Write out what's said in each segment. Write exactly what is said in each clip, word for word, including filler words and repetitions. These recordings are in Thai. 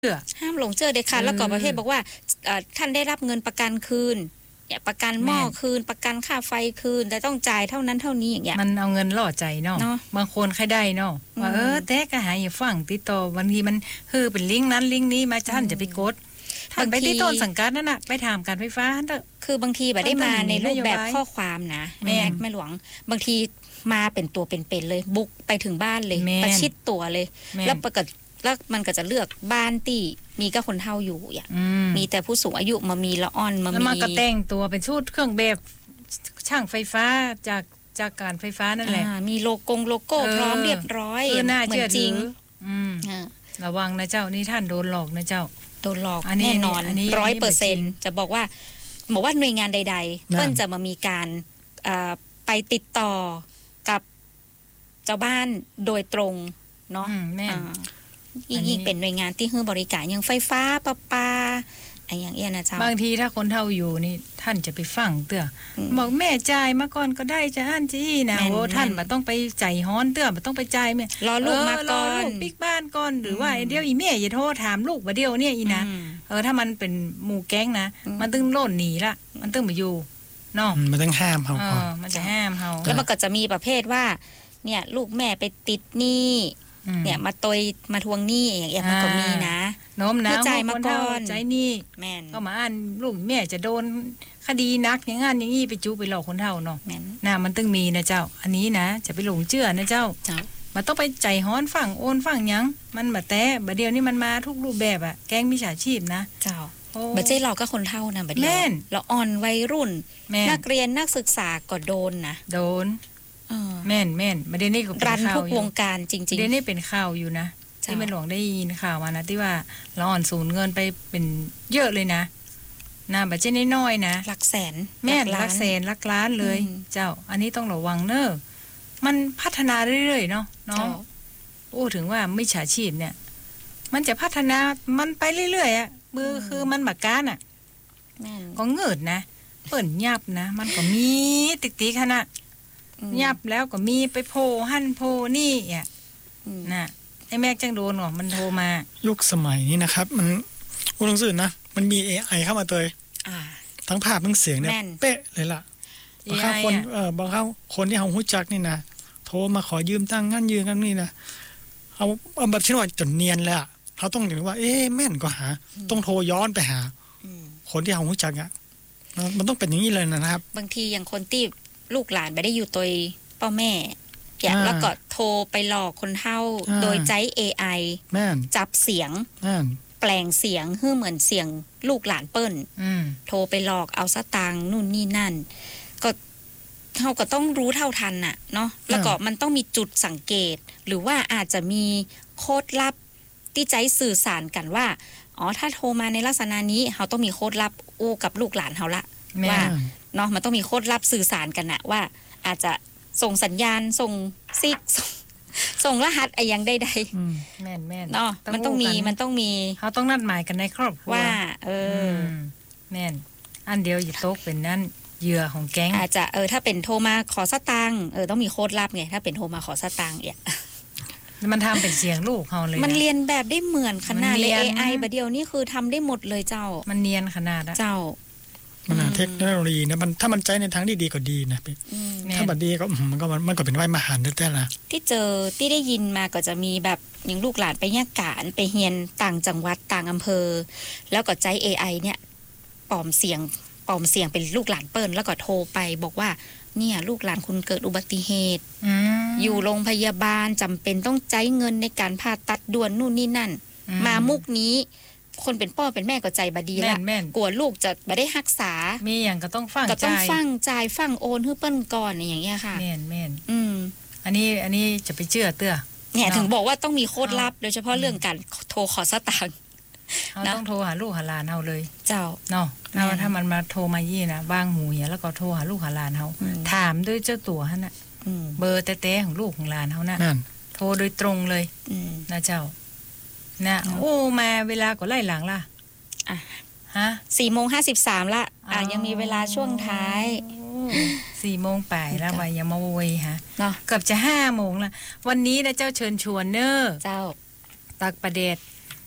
ห้ามหลงเชื่อเด็ดขาดแล้วก็ประเภทบอกว่าท่านได้รับเงินประกันคืนประกันหม้อคืนประกันค่าไฟคืนแต่ต้องจ่ายเท่านั้นเท่านี้อย่างเงี้ยมันเอาเงินล่อใจเนาะบางคนใครได้เนาะว่าเออแต่ก็หาอย่าฟังติดต่อบางทีมันคือเป็นลิงก์นั้นลิงก์นี้มาท่านจะไปกดท่านไปที่ต้นสังกัดนั่นน่ะไปถามการไฟฟ้าคือบางทีแบบได้มาในรูปแบบข้อความนะแม่แม่หลวงบางทีมาเป็นตัวเป็นๆเลยบุกไปถึงบ้านเลยประชิดตัวเลยแล้วประกาศแล้วมันก็จะเลือกบ้านที่มีก็คนเฒ่าอยู่อย่างมีแต่ผู้สูงอายุมามีละอ่อนมามีแล้วมันก็แต่งตัวเป็นชุดเครื่องแบบช่างไฟฟ้าจากจากการไฟฟ้านั่นแหละมีโลโก้โลโก้พร้อมเรียบร้อยเหมือนจริงระวังนะเจ้านี่ท่านโดนหลอกนะเจ้าโดนหลอกแน่นอนร้อยเปอร์เซ็นต์จะบอกว่าบอกว่าหน่วยงานใดๆเพิ่นจะมามีการไปติดต่อกับเจ้าบ้านโดยตรงเนาะยิ่งเป็นหน่วยงานที่ให้บริการอย่างไฟฟ้าประปาไอ้อย่างเงี้ยนะเจ้าบางทีถ้าคนเฒ่าอยู่นี่ท่านจะไปฟังเตื้อบอกแม่จ่ายมาก่อนก็ได้จะอ่านจี้นะโอ้ท่านบ่ต้องไปใจฮ้อนเตื้อบ่ต้องไปจ่ายแม่รอลูกมาก่อนรอลูกปิกบ้านก่อนหรือว่าเดี๋ยวอีแม่อย่าโทรถามลูกว่าเดี๋ยวเนี่ยอีนะเออถ้ามันเป็นหมู่แก๊งนะมันต้องโล่นหนีละมันต้องมาอยู่เนาะมันต้องห้ามเฮาก่อนมันจะห้ามเฮาแล้วมันก็จะมีประเภทว่าเนี่ยลูกแม่ไปติดหนี้เนี่ยมาตยมาทวงหนี้อย่างเงี้ยมันก็มีนะโน้มน้าวใจมาก่อนใจนี่แม่นก็มาอ่านลูกแม่จะโดนคดีนักอย่างงั้นอย่างงี้ไปจู้ไปหลอกคนเฒ่าเนาะน่ะมันต้องมีนะเจ้าอันนี้นะจะไปหลงเชื่อนะเจ้ามันต้องไปใจฮ้อนฝั่งโอนฝั่งหยังมันบ่แต่บัดเดียวนี้มันมาทุกรูปแบบอ่ะแก๊งมิจฉาชีพนะเจ้าบ่ใช่เราก็คนเฒ่านะบัดเดียวเราอ่อนวัยรุ่นนักเรียนนักศึกษาก็โดนนะโดนแม่นแม่นประเด็นนี้ก็เป็นข่าวอยู่รันทุกวงการจริงๆประเด็นนี้เป็นข่าวอยู่นะที่แม่หลวงได้ยินข่าวมานะที่ว่าเราอ่อนสูญเงินไปเป็นเยอะเลยนะนะบัดเจ้น้อยๆนะหลักแสนแม่นหลักแสนหลักล้านเลยเจ้าอันนี้ต้องระวังเนอะมันพัฒนาเรื่อยๆเนาะเนาะโอ้ถึงว่ามิจฉาชีพเนี่ยมันจะพัฒนามันไปเรื่อยๆอ่ะมือคือมันบักการอ่ะก็เงิดนะเปิ่นยับนะมันก็มีติ๊กๆขนาดยับแล้วก็มีไปโพหั่นโพนี่อ่ะน่ะไอ้แม่จังโดนหรอมันโทรมายุคสมัยนี้นะครับมันผู้หนังสือนะมันมี เอ ไอ เข้ามาเตยทั้งภาพทั้งเสียงเนี่ยเป๊ะเลยล่ะบางครั้งคนเออบางครั้งคนที่เฮาฮู้จักนี่นะโทรมาขอยืมตังค์งั้นยืมกันนี่นะเอาเอาแบบที่ว่าจนเนียนเลยอ่ะเขาต้องอย่างว่าเอ๊ะแม่นก็หาต้องโทรย้อนไปหาคนที่เฮาฮู้จักอ่ะมันต้องเป็นอย่างนี้เลยนะครับบางทีอย่างคนที่ลูกหลานไม่ได้อยู่ตัวพ่อแม่อย่างแล้วก็โทรไปหลอกคนเฒ่าโดยใช้ เอ ไอ จับเสียงแปลงเสียงให้เหมือนเสียงลูกหลานเปิ้นโทรไปหลอกเอาสตางค์นู่นนี่นั่นก็เฮาก็ต้องรู้เท่าทันน่ะเนาะแล้วก็มันต้องมีจุดสังเกตหรือว่าอาจจะมีโค้ดลับที่ใช้สื่อสารกันว่าอ๋อถ้าโทรมาในลักษณะนี้เฮาต้องมีโค้ดลับอู้กับลูกหลานเฮาละว่าเนาะมันต้องมีโค้ดลับสื่อสารกันน่ะว่าอาจจะส่งสัญญาณส่งซิกส่งรหัสอะไรอย่างใดๆแม่นๆเนาะมันต้องมีมันต้องมีเฮาต้องนัดหมายกันในครอบครัวว่าเออแม่นอันเดียวอย่าตกเป็นนั่นเหยื่อของแก๊งอาจจะเออถ้าเป็นโทรมาขอสตางค์เออต้องมีโค้ดลับไงถ้าเป็นโทรมาขอสตางค์เนี่ยมันทำเป็นเสียงลูกเฮาเลยมันเรียนแบบได้เหมือนขนาดเลย เอ ไอ บัดเดียวนี่คือทำได้หมดเลยเจ้ามันเนียนขนาดเจ้ามันเทคโนโลยีนะมันถ้ามันใช้ในทางที่ดีก็ดีนะถ้าบัดดีก็มันก็มันก็เป็นไว้มาหารแท้ๆล่ะที่เจอที่ได้ยินมาก็จะมีแบบอย่างลูกหลานไปแยกการไปเรียนต่างจังหวัดต่างอำเภอแล้วก็ใช้ เอ ไอ เนี่ยปลอมเสียงปลอมเสียงเป็นลูกหลานเปิ้นแล้วก็โทรไปบอกว่าเนี่ยลูกหลานคุณเกิดอุบัติเหตุอยู่โรงพยาบาลจำเป็นต้องใช้เงินในการผ่าตัดด่วนนู่นนี่นั่นมามุกนี้คนเป็นพ่อเป็นแม่ก็ใจบดีละกลัวลูกจะบ่ได้รักษามีอย่างก็ต้องฟังก็ต้องฟังจ่ายฟังโอนให้เปิ้นก่อนอย่างเงี้ยค่ะแม่นๆอืมอันนี้อันนี้จะไปเชื่อเตื้อเนี่ยถึงบอกว่าต้องมีโค้ดลับโดยเฉพาะเรื่องการโทรขอสตางค์เฮาต้องโทรหาลูกหาหลานเฮาเลยเจ้าเนาะถ้าถ้ามันมาโทรมายี่นะวางหูเหียแล้วก็โทรหาลูกหาหลานเฮาถามด้วยเจ้าตัวหั่นน่ะเบอร์แต๊ๆของลูกของหลานเฮาน่ะโทรโดยตรงเลยนะเจ้านะโอ้มาเวลาก็ไล่หลังล่ะอ่ะฮะสี่โมงห้าสิบสาม ละอ่ะยังมีเวลาช่วงท้ายสี่โมงไปแล้วว่าอย่ามาโวยฮะเนาะเกือบจะห้าโมงละวันนี้นะเจ้าเชิญชวนเนอเจ้าตักประเดช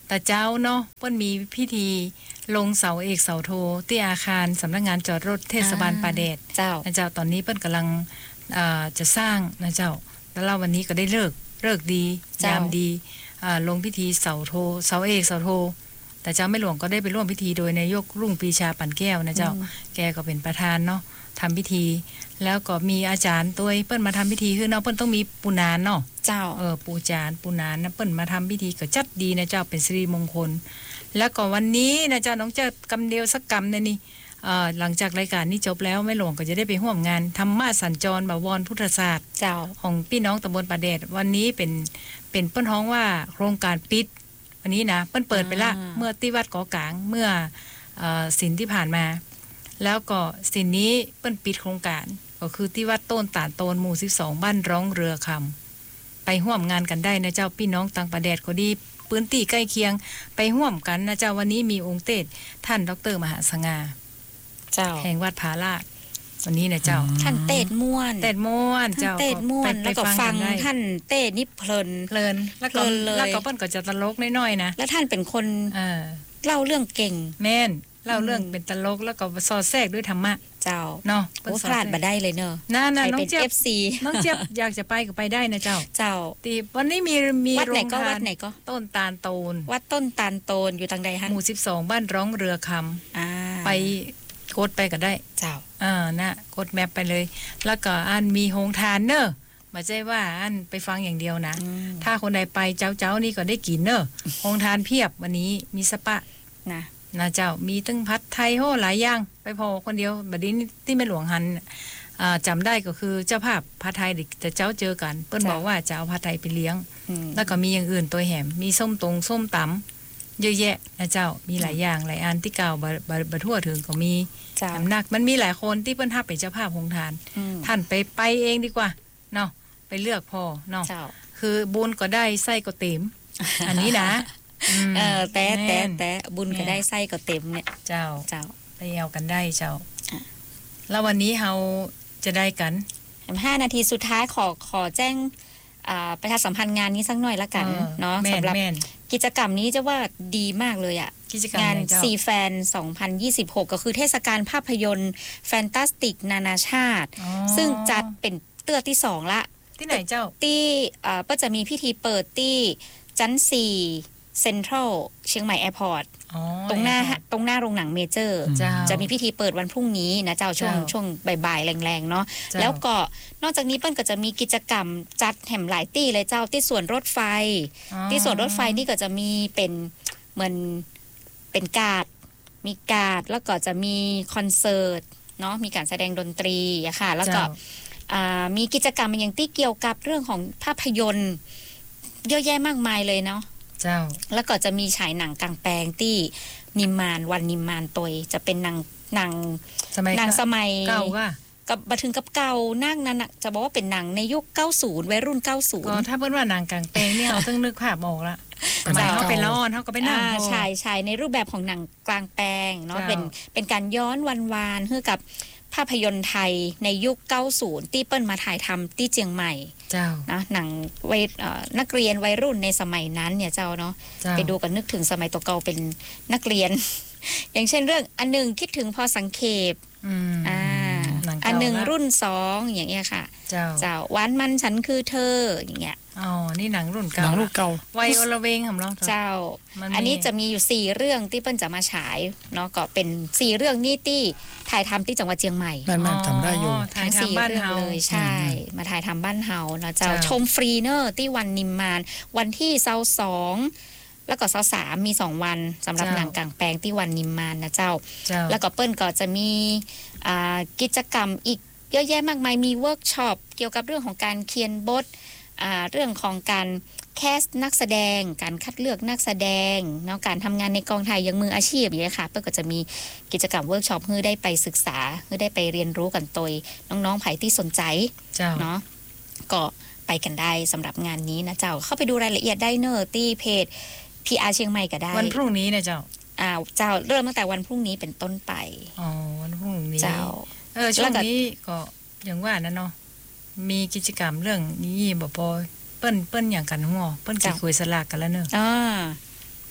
แต่เจ้าเนาะเปิ้นมีพิธีลงเสาเอกเสาโทที่อาคารสำนักงานจอดรถเทศบาลป่าแดดเจ้านะเจ้าตอนนี้เปิ้นกำลังอ่าจะสร้างนะเจ้าแล้วเราวันนี้ก็ได้เลิกเลิกดียามดีอ่าลงพิธีเสาโทเสาเอกเสาโทแต่เจ้าไม่หลวงก็ได้ไปร่วมพิธีโดยนายกรุ่งปรีชาปั่นแก้วนะเจ้าแกก็เป็นประธานเนาะทำพิธีแล้วก็มีอาจารย์ตัวเปิ้นมาทำพิธีคือเนาะเปิ้นต้องมีปูนานเนาะเจ้าเออปูจานปูนานนะเปิ้นมาทำพิธีก็จัดดีนะเจ้าเป็นสิริมงคลแล้วก็วันนี้นะเจ้าน้องเจ้ากำเดียวสักกำเนี่ยนี่เอ่อหลังจากรายการนี้จบแล้วแม่หลวงก็จะได้ไปร่วมงานธรรมะสัญจรบวรพุทธศาสตร์เจ้าของพี่น้องตำบลป่าแดดวันนี้เป็นเป็นเปิ้นฮ้องว่าโครงการปิดวันนี้นะเปิ้นเปิดไปละเมื่อที่วัดเกาะกลางเมื่อเอ่อศีลที่ผ่านมาแล้วก็ศีลนี้เปิ้นปิดโครงการก็คือที่วัดโต้นตาลโตนหมู่สิบสองบ้านร้องเรือคำไปร่วมงานกันได้นะเจ้าพี่น้องต่างป่าแดดก็ดีพื้นที่ใกล้เคียงไปร่วมกันนะเจ้าวันนี้มีองค์เทศท่านดรมหาสง่าเจ้าแห่งวัดผาลาดวันนี้นะเจ้าท่านเทศม่วนเทศม่วนเจ้าเทศม่วนแล้วก็ฟังท่านเทศนี่เพลินเพลินแล้วก็แล้วก็เปิ้นก็จะตลกน้อยๆนะแล้วท่านเป็นคนเออเล่าเรื่องเก่งแม่นเล่าเรื่องเป็นตลกแล้วก็สอดแทรกด้วยธรรมะเจ้าเนาะโอ้พลาดบ่ได้เลยเนอะน่าๆน้องเจี๊ยบเอฟ ซีน้องเจี๊ยบอยากจะไปก็ไปได้นะเจ้าเจ้าตีวันนี้มีมีวัดไหนก็วัดไหนก็ต้นตาลโตนวัดต้นตาลโตนอยู่ทางใดฮะหมู่สิบสองบ้านร้องเรือคำอ่าไปกดไปก็ได้เจ้าอ่านะกดแมปไปเลยแล้วก็อันมีโฮงทานเนอะไม่ใช่ว่าอันไปฟังอย่างเดียวนะถ้าคนใดไปเจ้าๆนี่ก็ได้กินเนอะโฮงทานเพียบวันนี้มีสปะนะนะเจ้ามีตึ้งพัดไทยโหหลายอย่างไปพอคนเดียวบัดนี้ที่แม่หลวงหันอ่าจำได้ก็คือเจ้าภาพผัดไทยแต่เจ้าเจอกันเปิ้นบอกว่าจะเอาผัดไทยไปเลี้ยงแล้วก็มีอย่างอื่นตัวแหมมีส้มตรงส้มตำเยอะแยะนะเจ้ามีหลายอย่างหลายอันที่เก่าบ่บ่ทั่วถึงก็มีน้ำหนักมันมีหลายคนที่เปิ้นทับเป็นเจ้าภาพโรงทานท่านไปไปเองดีกว่าเนาะไปเลือกพอเนาะคือบุญก็ได้ไส้ก็เต็มอันนี้นะเออแต่แต่แต่บุญก็ได้ไส้ก็เต็มเนี่ยเจ้าเจ้าไปเอากันได้เจ้าแล้ววันนี้เราจะได้กันห้านาทีสุดท้ายขอขอแจ้งประชาสัมพันธ์งานนี้สักหน่อยละกันเนาะสำหรับกิจกรรมนี้จะว่าดีมากเลยอ่ะงานซีแฟนสองพันยี่สิบหกก็คือเทศกาลภาพยนตร์แฟนตาสติกนานาชาติซึ่งจัดเป็นเตือที่สองละที่ไหนเจ้าที่เอ่อก็จะมีพิธีเปิดที่จันทร์สี่เซ็นทรัลเชียงใหม่แอร์พอร์ตตรงหน้าตรงหน้าโรงหนังเมเจอร์จะมีพิธีเปิดวันพรุ่งนี้นะเจ้าช่วงช่วงบ่ายๆแรงๆเนาะแล้วก็นอกจากนี้เปิ้ลก็จะมีกิจกรรมจัดแห่มหลายตี้เลยเจ้าที่สวนรถไฟที่สวนรถไฟนี่ก็จะมีเป็นเหมือนเป็นการ์ดมีการ์ดแล้วก็จะมีคอนเสิร์ตเนาะมีการแสดงดนตรีอะค่ะแล้วก็มีกิจกรรมอย่างที่เกี่ยวกับเรื่องของภาพยนตร์เยอะแยะมากมายเลยเนาะเจ้าแล้วก็จะมีฉายหนังกลางแปลงที่นิมมานวันนิมมานตยจะเป็นหนังหนังหนังสมัยเก่าว่ากับบันทึงกับเก่านั่งนั้นจะบอกว่าเป็นหนังในยุคเก้าสิบวัยรุ่นเก้าสิบก็ถ้าเพิ่นว่าหนังกลางแปลงเนี่ยเราต้องนึกภาพออกละหมายเฮาไปร้อนเฮาก็ไปนั่งใช่ๆในรูปแบบของหนังกลางแปลงเนาะเป็นเป็นการย้อนวันวานคือกับภาพยนตร์ไทยในยุคเก้าสิบที่เปิ้ลมาถ่ายทำที่เจียงใหม่เจ้านะหนังวัยนักเรียนวัยรุ่นในสมัยนั้นเนี่ยเจ้าเนาะไปดูกันนึกถึงสมัยตัวเก่าเป็นนักเรียน อย่างเช่นเรื่องอันหนึ่งคิดถึงพอสังเขปอ่าอันหนึ่งรุ่นสองอย่างเงี้ยค่ะเจ้าเจ้าหวานมันฉันคือเธออย่างเงี้ยอ๋อนี่หนังรุ่นเก่าหนังรุ่นเก่าวัยอลเวงของเราเจ้าอันนี้จะมีอยู่สี่เรื่องที่เปิ้ลจะมาฉายเนาะก็เป็นสี่เรื่องนี่ที่ถ่ายทำที่จังหวัดเชียงใหม่แม่นๆทำได้อยู่ทั้งสี่เรื่องเลยใช่มาถ่ายทำบ้านเฮาเนาะเจ้าชมฟรีเนอร์ที่วันนิมมานวันที่เสาร์สองแล้วก็เสาร์สามมีสองวันสำหรับหนังกลางแปลงที่วันนิมมานนะเจ้าแล้วก็เปิ้ลก็จะมีกิจกรรมอีกเยอะแยะมากมายมีเวิร์กช็อปเกี่ยวกับเรื่องของการเขียนบทเรื่องของการแคสนักแสดงการคัดเลือกนักแสดงเนาะการทำงานในกองถ่ายอย่างมืออาชีพอย่างนี้ค่ะเปิ้ลก็จะมีกิจกรรมเวิร์กช็อปเพื่อได้ไปศึกษาเพื่อได้ไปเรียนรู้กันโดยน้องๆไผ่ที่สนใจเนาะก็ไปกันได้สำหรับงานนี้นะเจ้าเข้าไปดูรายละเอียดได้เนอะที่เพจ พี อาร์ เชียงใหม่ก็ได้วันพรุ่งนี้นะเจ้าอ่าเจ้าเริ่มตั้งแต่วันพรุ่งนี้เป็นต้นไปอ๋อวันพรุ่งนี้เจ้าเออช่วงนี้ก็อย่างว่านั่นเนาะมีกิจกรรมเรื่องนี้บ่พอเปิ้นเปิ้นอย่างกันหัวเปิ้นสิคุยสลากกันแล้วเนอะอ่า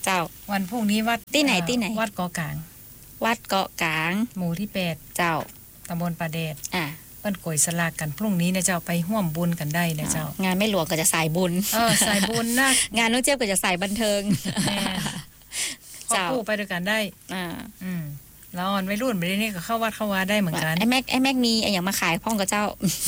เจ้าวันพรุ่งนี้วัดที่ไหนที่ไหนวัดเกาะกลางวัดเกาะกลางหมู่ที่แปดเจ้าตำบลป่าแดดอ่ะเปิ้นกวยสลากกันพรุ่งนี้นะเจ้าไปร่วมบุญกันได้นะเจ้างานไม่หลวงก็จะสายบุญเออสายบุญนะงานน้องเจี๊ยบก็จะสายบันเทิงแม่เจ้าคู่ไปด้วยกันได้อ่าอืมแล้วอ่อนไม่รุ่นไปนี่ก็เข้าวัดเข้าวาได้เหมือนกันไอ้แม็กไอ้แม็กมีไอ้อย่างมาขายพ่องกับเจ้า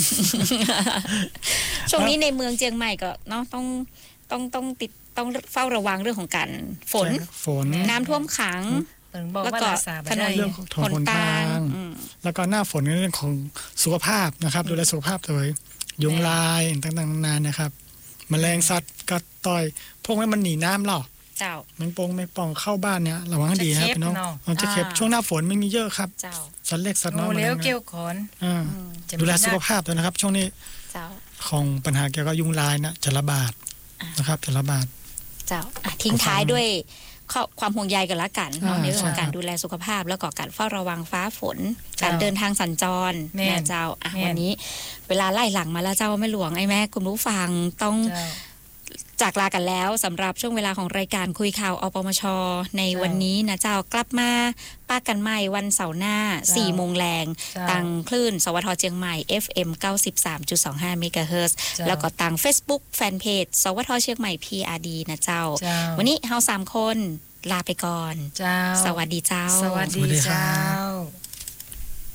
ช่วงนี้ในเมืองเจียงใหม่ก็เนาะต้องต้องต้องติดต้องเฝ้าระวังเรื่องของการฝนฝนน้ำท่วมขังแล้วก็ถนนเรื่องของถนนทางแล้วก็หน้าฝนเรื่องของสุขภาพนะครับดูแลสุขภาพเลยยุงลายต่างๆนานานะครับแมลงสัตว์กัดต่อยพวกนี้มันหนีน้ำหรอเจ้าแมงปองแมงป่องเข้าบ้านเนี่ยระวังให้ดีครับพี่น้องมันจะเข็บช่วงหน้าฝนไม่มีเยอะครับสัตว์เล็กสัตว์น้อยโอ้แล้วเกี่ยวขอนดูแลสุขภาพด้วยนะครับช่วงนี้ของปัญหาเกี่ยวกับยุงลายนะจะระบาดนะครับจะระบาดเจ้าทิ้งท้ายด้วยความห่วงใยกันละกันในเรื่องของการดูแลสุขภาพแล้วก็การเฝ้าระวังฟ้าฝนการเดินทางสัญจรแม่เจ้าวันนี้เวลาไล่หลังมาแล้วเจ้าแม่หลวงไอ้แม่คุณผู้ฟังต้องจากลากันแล้วสำหรับช่วงเวลาของรายการคุยข่าวอปมชในวันนี้นะเจ้ากลับมาป้ากันใหม่วันเสาร์หน้า สี่โมงแรงตังคลื่นสวทเชียงใหม่ เอฟ เอ็ม เก้าสิบสามจุดสองห้า เมกะเฮิรตซ์แล้วก็ตัง Facebook แฟนเพจสวทเชียงใหม่ พี อาร์ ดี นะเจ้าวันนี้เฮาสามคนลาไปก่อนเจ้าสวัสดีเจ้าสวัสดีเจ้า